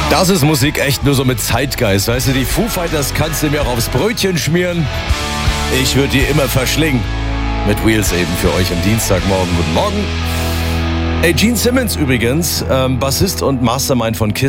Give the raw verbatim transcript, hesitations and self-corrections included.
Das ist Musik echt nur so mit Zeitgeist. Weißt du, die Foo Fighters kannst du mir auch aufs Brötchen schmieren. Ich würde die immer verschlingen. Mit Wheels eben für euch am Dienstagmorgen. Guten Morgen. Ey, Gene Simmons übrigens, ähm, Bassist und Mastermind von Kiss.